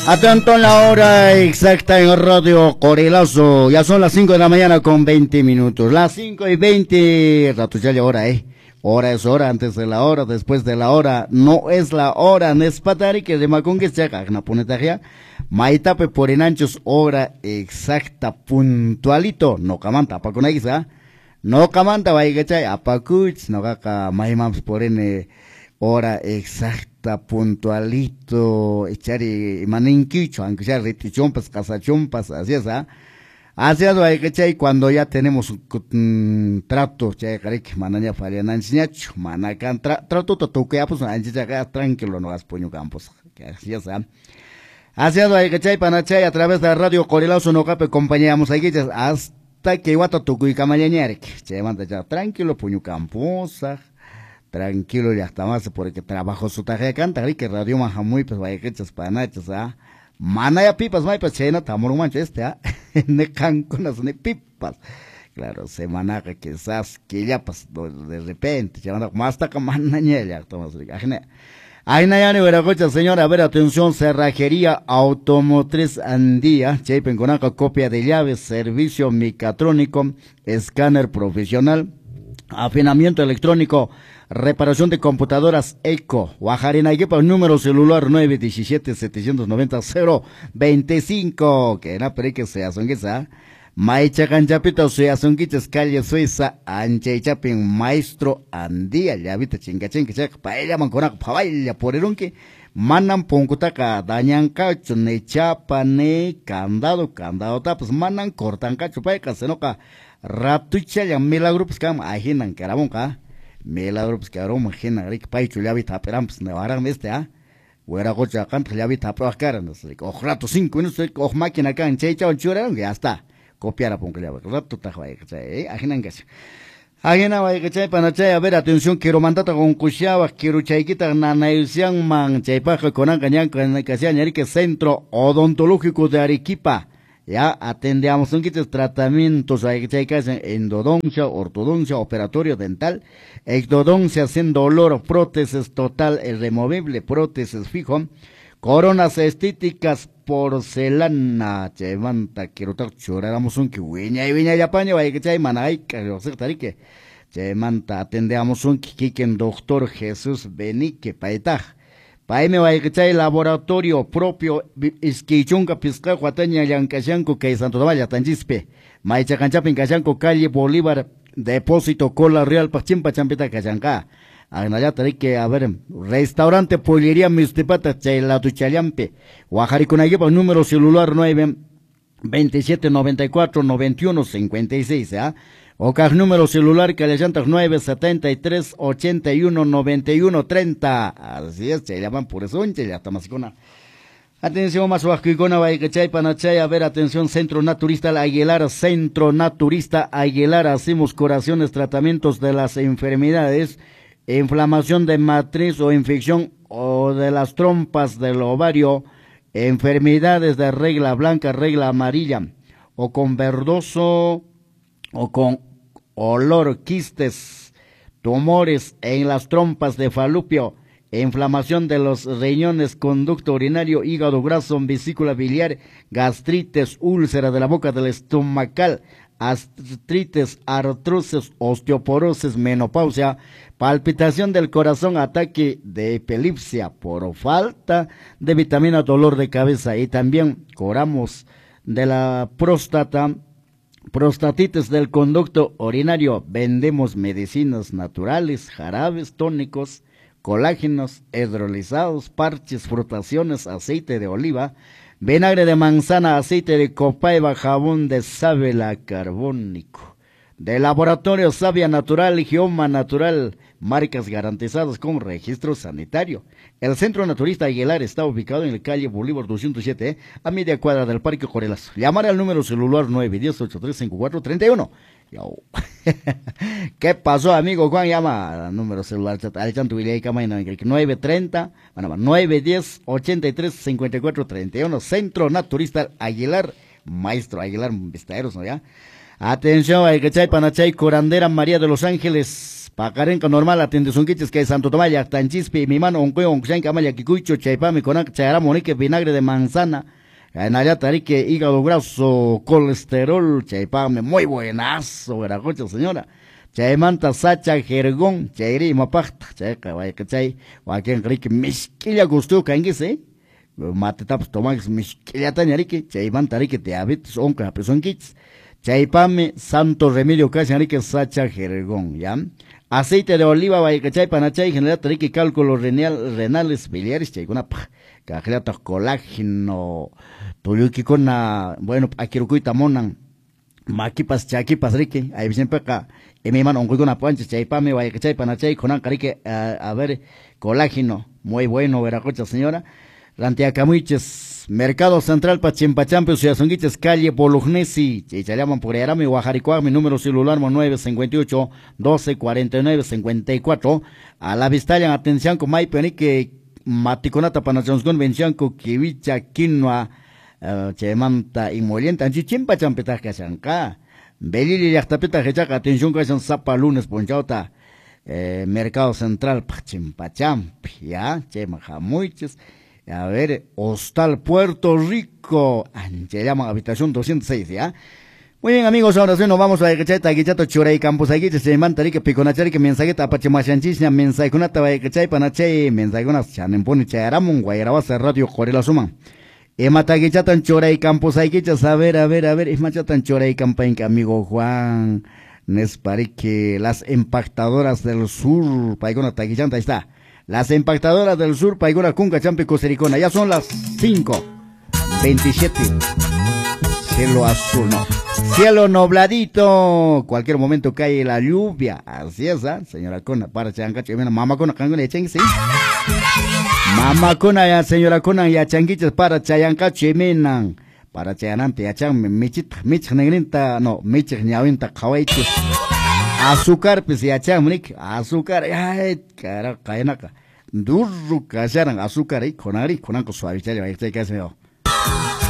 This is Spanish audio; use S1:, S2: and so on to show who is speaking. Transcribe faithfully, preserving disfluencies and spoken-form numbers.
S1: Atento en la hora exacta en Radio Corelazo. Ya son las cinco de la mañana con veinte minutos. Las cinco y veinte. Rato ya la hora, eh. Hora es hora, antes de la hora, después de la hora. No es la hora. Nespatari que de Macongue chaca. Na ponetaria. Maitape por enanchos. Hora exacta. Puntualito. No camanta. Pa con aguisa. No camanta. Vaigachay. Apacuch. No caca. Maimams por en hora exacta, puntualito, echari maninquicho, aunque sea retichompas, casachompas, así es, ¿ah? Así es, hay que chay, cuando ya tenemos un trato, chay, carique, mananya falia nanchiñacho, manacan, trato totoque, pues, anchichaca, tranquilo, no has puño campos, así es, ¿ah? Así es, hay que chay, panachay, a través de la Radio Corelazo, no cape, compañíamos aquí, hasta que guata tucu y camañañarek, chay, manda ya, tranquilo, puño campos, tranquilo, ya está más porque trabajo su tarea canta, que radio maja muy pues vaya que echas panachas, ah, mana ya pipas, may pues chena, tamor mancho este, ah, ne canconas, ne pipas, claro, semana que quizás que ya pues de repente, ya más hasta que manaña ya, tomas, ajene. Ay, Nayani, Veracocha, señora, a ver, atención, cerrajería automotriz Andía, Cheipen con copia de llaves, servicio mecatrónico, escáner profesional, afinamiento electrónico, reparación de computadoras Eco, Guajarina Yepa, número celular nueve diecisiete setecientos noventa cero veinticinco, que na perique sea songuesa, Maicha Canchapita, sea songuiches, calle Suiza, Anche Chapin, maestro Andía, ya viste chinga chinga chinga, paella mancona, paella por el unque, manan poncutaca, dañan cacho, ne chapa, ne candado, candado tapas, manan cortan cacho, paeca, senoca, ratucha, ya milagro, pues cam, ajinan, carabonca, milagro, pues que aroma, ajena, ric, paicho, ya viste, aperam, pues ne varan este, ah, huera gocha, canta, ya viste, aperam, cara, no sé, ojo rato, cinco minutos, ojo máquina acá, en checha, o chura, ya está. Copiar a ponque ya, rato tajay, eh, ajinan gacha. Ajena vaya que panachay, a ver, atención, quiero mandata con cuchaba, quiero chayquita, nanayusian man, chaypaja con angañan, con que sea ñarique centro odontológico de Arequipa. Ya atendemos un kit tratamientos, hay que hacen endodoncia, ortodoncia, operatorio dental, ectodoncia sin dolor, prótesis total removible, prótesis fijo, coronas estéticas, porcelana, chevanta, quiero estar choráramos un que viña y viña ya paño, hay que chay manay, que lo sé tarique, chevanta, atendemos un kikiken doctor Jesús Benique, paetaj. Paime va a echar laboratorio propio, esquichunga pisca, guataña, yancachanco, que Santo Tomás, Tangispe, Maicha Canchapin, Cachanco, calle Bolívar, depósito, cola real, pachimpa, champeta, Cachanca. Agnaya que a ver, restaurante, pollería, mistipata, la tuchalampe, Guajaricunayepa, número celular nueve, veintisiete, noventa y cuatro, noventa y uno, cincuenta y seis, ¿ah? Ocas número celular que le llantas nueve setenta y tres ochenta y uno noventa y uno treinta. Así es, se llaman por eso, ya está más con atención más huasquicona, vaicachay, panachay, a ver, atención, Centro Naturista Aguilar, Centro Naturista Aguilar, hacemos curaciones, tratamientos de las enfermedades, inflamación de matriz o infección o de las trompas del ovario, enfermedades de regla blanca, regla amarilla, o con verdoso, o con olor, quistes, tumores en las trompas de falopio, inflamación de los riñones, conducto urinario, hígado graso, vesícula biliar, gastritis, úlcera de la boca del estomacal, artritis, artrosis, osteoporosis, menopausia, palpitación del corazón, ataque de epilepsia por falta de vitamina, dolor de cabeza, y también curamos de la próstata, prostatitis del conducto urinario. Vendemos medicinas naturales, jarabes, tónicos, colágenos, hidrolizados, parches, frutaciones, aceite de oliva, vinagre de manzana, aceite de copaiba, jabón de sábila carbónico. De Laboratorio Savia Natural y Geoma Natural, marcas garantizadas con registro sanitario. El Centro Naturista Aguilar está ubicado en la calle Bolívar doscientos siete, ¿eh? A media cuadra del Parque Corelazo. Llamar al número celular nueve uno cero, ocho tres cinco cuatro, tres uno. ¿Qué pasó, amigo Juan? Llama al número celular nueve treinta, bueno, nueve diez, ochenta y tres, cincuenta y cuatro, treinta y uno. Centro Naturista Aguilar, Maestro Aguilar Vestaderos, ¿no ya? Atención, hay que chay panachay curandera María de los Ángeles. Pacarenca normal atiende sunquiches que Santo Tomaya, Tanchispi, mi mano, onque, onque, camaya, kikuicho, chaypami, con chayara, monique, vinagre de manzana. En allá tarique, hígado graso, colesterol, chaypami, muy buenazo, veracocha, señora. Chaymanta, sacha, jergón, chayri, mapacta, chayca, vaya que chay, guaquien, rique, misquilla, gustó, canguese, mate taps, tomax, misquilla, tañarique, chaymanta, rique, diabetes, onca, presión kits. Chaypame, Santo Remedio casi Enrique Sacha Jergón, ¿ya? Aceite de oliva, vaya que chay panachay, general tarique cálculos renal, renales, biliares, chay, una cajeta colágeno, tuyuki con na, bueno, akirukuita monan, maquipas, chaquipas, rique, ahí siempre acá, y mi mano, un cuico una pancha, chaypame, vaya que chay panachay, con carique, a ver, colágeno, muy bueno, veracocha señora, Rantiacamuiches, Mercado Central Pachimpachampe, Suyazonguiches, calle Bolognesi, Chichalaman por Arami, Guajaricuá, mi número celular nueve cinco ocho, doce cuarenta y nueve cincuenta y cuatro, a la vista, atención con Mai Penique, Maticonata Panachonscon, Vencianco, Kivicha, Quinoa, Chemanta y Molienta, Chichimpachampe, Tajachanca, Belili, Yachtapeta, Hechaca, atención, que son Zapa lunes, Ponchauta, Mercado Central Pachimpachampe, ya, Chemajamuiches. A ver, Hostal Puerto Rico, se llama habitación doscientos seis, ¿ya? Muy bien, amigos, ahora sí nos vamos a Ecachayta, Aguichato, Churay, Campos, Aguiche, se mantarique, Piconacharique, Mensajeta, Apachimachanchis, Mensajunata, Ecachay, Panachay, Mensajunas, Chanemponi, Chayaramun, Guayrabasa, Radio, Corela Suma. Emata Aguichatan, Churay, Campos, Aguiche, a ver, a ver, a ver, Esmachatan, Churay, Campain, amigo Juan, Nesparique, las impactadoras del sur, Paigona, Taguichanta, ahí está. Las impactadoras del sur, Paigona, Cunca, Champi, Cosericona. Ya son las cinco veintisiete. Cielo azul, no. Cielo nubladito. Cualquier momento cae la lluvia. Así es, ¿eh? Señora Cona, para chancacho. Mamá Cona, cangone, sí. Mamá Cona, ya, señora Cona, ya chanquiches para chayancacho y menan. Para chayanante, ya chan, michit, mich negrinta, no, mich ñawinta, kawaichis. Azúcar, pues ya chamnik, azúcar, ay, cara, caenaca. Durru, cacharan, azúcar, y con ari, con anco suave, ya le va a decir que hace,